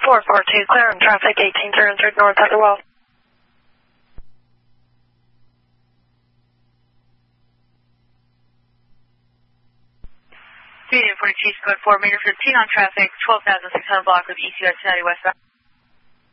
442 clear on traffic 1800 north of the wall. Speed 42, code 4 meter 15 on traffic, 12,600 block of ECR 290 westbound.